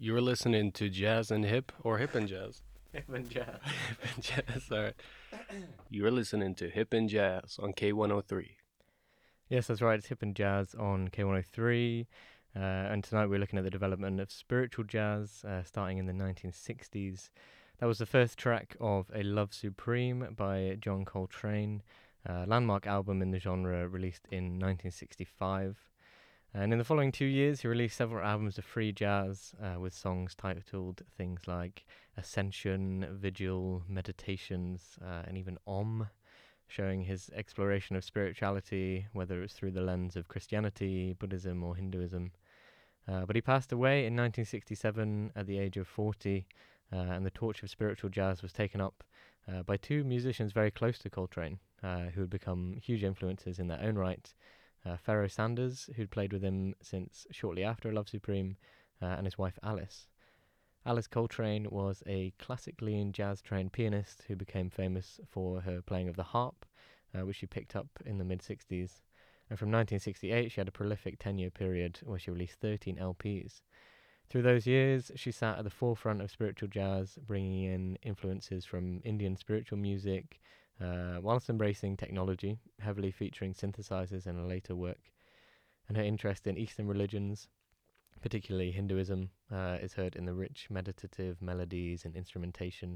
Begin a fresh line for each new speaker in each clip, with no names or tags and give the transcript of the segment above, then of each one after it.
You're listening to Jazz and Hip or Hip and Jazz?
Hip and jazz.
Hip and Jazz, alright. You're listening to Hip and Jazz on K103.
Yes, that's right. It's Hip and Jazz on K103. And tonight we're looking at the development of spiritual jazz starting in the 1960s. That was the first track of A Love Supreme by John Coltrane, a landmark album in the genre released in 1965. And in the following 2 years, he released several albums of free jazz with songs titled things like Ascension, Vigil, Meditations, and even Om, showing his exploration of spirituality, whether it was through the lens of Christianity, Buddhism, or Hinduism. But he passed away in 1967 at the age of 40, and the torch of spiritual jazz was taken up by two musicians very close to Coltrane, who had become huge influences in their own right. Pharoah Sanders, who'd played with him since shortly after Love Supreme, and his wife Alice. Alice Coltrane was a classically and jazz-trained pianist who became famous for her playing of the harp, which she picked up in the mid-60s. And from 1968, she had a prolific 10-year period where she released 13 LPs. Through those years, she sat at the forefront of spiritual jazz, bringing in influences from Indian spiritual music, whilst embracing technology, heavily featuring synthesizers in her later work. And her interest in Eastern religions, particularly Hinduism, is heard in the rich meditative melodies and instrumentation.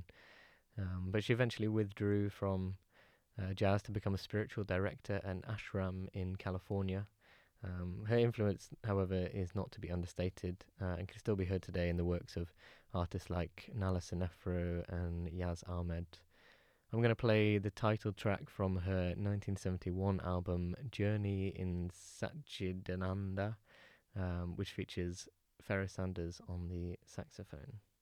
But she eventually withdrew from jazz to become a spiritual director at an ashram in California. Her influence, however, is not to be understated and can still be heard today in the works of artists like Nala Sinefro and Yaz Ahmed. I'm going to play the title track from her 1971 album Journey in Satchidananda, which features Pharoah Sanders on the saxophone.